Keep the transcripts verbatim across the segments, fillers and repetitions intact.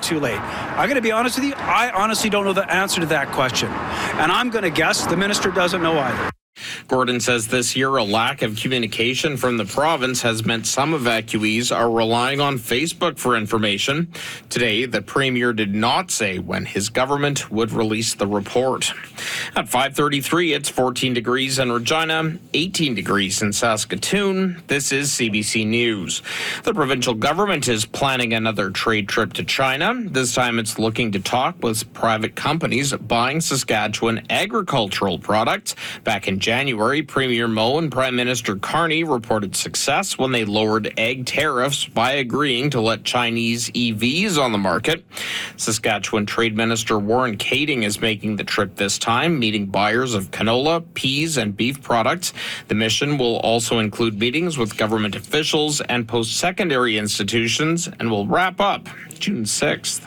too late? I'm going to be honest with you. I honestly don't know the answer to that question. And I'm going to guess the minister doesn't know either. Gordon says this year a lack of communication from the province has meant some evacuees are relying on Facebook for information. Today, the Premier did not say when his government would release the report. At five thirty-three, it's fourteen degrees in Regina, eighteen degrees in Saskatoon. This is C B C News. The provincial government is planning another trade trip to China. This time it's looking to talk with private companies buying Saskatchewan agricultural products. Back in January, Premier Moe and Prime Minister Carney reported success when they lowered ag tariffs by agreeing to let Chinese E Vs on the market. Saskatchewan Trade Minister Warren Kading is making the trip this time, meeting buyers of canola, peas, and beef products. The mission will also include meetings with government officials and post-secondary institutions and will wrap up June sixth.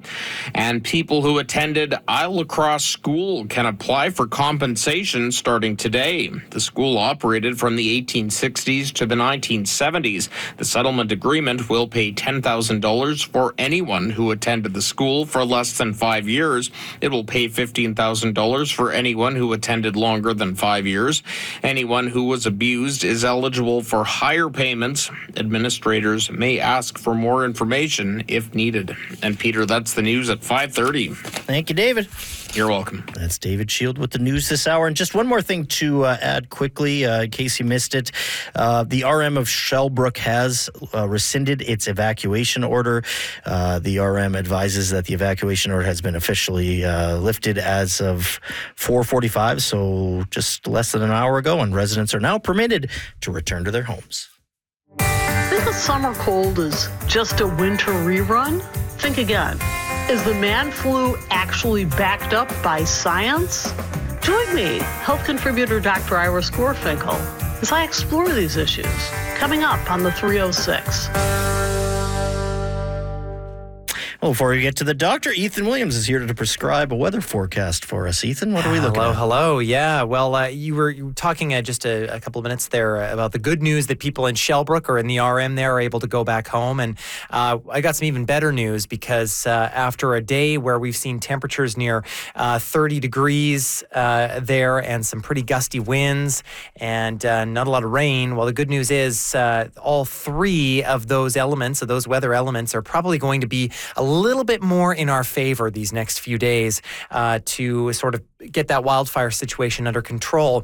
And people who attended Isle La Crosse School can apply for compensation starting today. The school operated from the eighteen sixties to the nineteen seventies. The settlement agreement will pay ten thousand dollars for anyone who attended the school for less than five years. It will pay fifteen thousand dollars for anyone who attended longer than five years. Anyone who was abused is eligible for higher payments. Administrators may ask for more information if needed. And Peter, that's the news at five thirty. Thank you, David. You're welcome. That's David Shield with the news this hour. And just one more thing to uh, add quickly, uh, in case you missed it. Uh, the R M of Shellbrook has uh, rescinded its evacuation order. Uh, the R M advises that the evacuation order has been officially uh, lifted as of four forty-five, so just less than an hour ago, and residents are now permitted to return to their homes. Think the summer cold is just a winter rerun? Think again. Is the man flu actually backed up by science? Join me, health contributor Doctor Iris Gorfinkel, as I explore these issues. Coming up on the three oh six. Well, before we get to the doctor, Ethan Williams is here to prescribe a weather forecast for us. Ethan, what are we looking hello, at? Hello, hello. Yeah, well, uh, you, were, you were talking uh, just a, a couple of minutes there uh, about the good news that people in Shellbrook or in the R M there are able to go back home. And uh, I got some even better news because uh, after a day where we've seen temperatures near uh, thirty degrees uh, there and some pretty gusty winds and uh, not a lot of rain, well, the good news is uh, all three of those elements, of those weather elements, are probably going to be a little bit more in our favor these next few days uh, to sort of get that wildfire situation under control.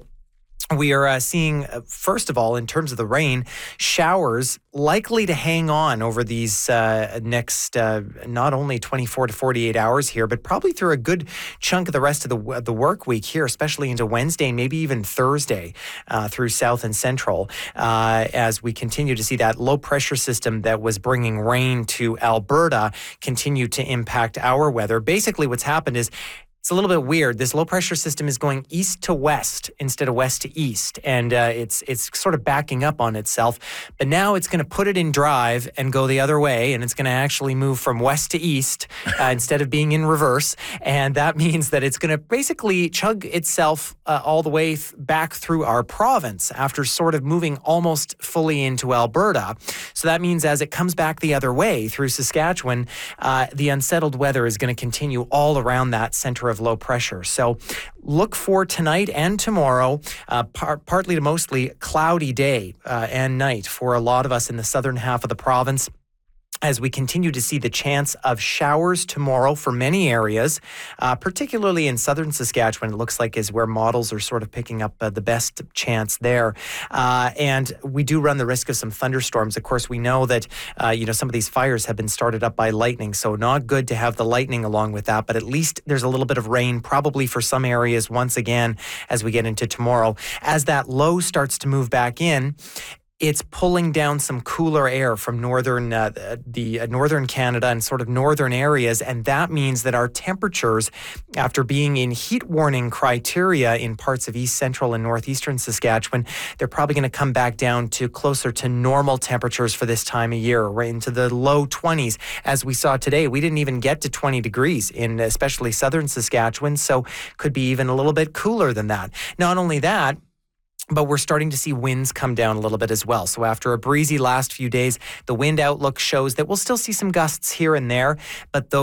We are uh, seeing, uh, first of all, in terms of the rain, showers likely to hang on over these uh, next uh, not only twenty-four to forty-eight hours here, but probably through a good chunk of the rest of the the work week here, especially into Wednesday, maybe even Thursday uh, through South and Central, uh, as we continue to see that low pressure system that was bringing rain to Alberta continue to impact our weather. Basically, what's happened is it's a little bit weird. This low pressure system is going east to west instead of west to east, and uh, it's it's sort of backing up on itself. But now it's going to put it in drive and go the other way, and it's going to actually move from west to east uh, instead of being in reverse. And that means that it's going to basically chug itself uh, all the way th- back through our province after sort of moving almost fully into Alberta. So that means as it comes back the other way through Saskatchewan, uh, the unsettled weather is going to continue all around that center of of low pressure. So look for tonight and tomorrow, uh, par- partly to mostly cloudy day uh, and night for a lot of us in the southern half of the province, as we continue to see the chance of showers tomorrow for many areas, uh, particularly in southern Saskatchewan. It looks like is where models are sort of picking up uh, the best chance there. Uh, and we do run the risk of some thunderstorms. Of course, we know that, uh, you know, some of these fires have been started up by lightning, so not good to have the lightning along with that, but at least there's a little bit of rain, probably for some areas once again as we get into tomorrow. As that low starts to move back in, it's pulling down some cooler air from northern, uh, the uh, northern Canada and sort of northern areas, and that means that our temperatures, after being in heat warning criteria in parts of east central and northeastern Saskatchewan, they're probably going to come back down to closer to normal temperatures for this time of year, right into the low twenties. As we saw today, we didn't even get to twenty degrees in especially southern Saskatchewan, so could be even a little bit cooler than that. Not only that, but we're starting to see winds come down a little bit as well. So after a breezy last few days, the wind outlook shows that we'll still see some gusts here and there, but those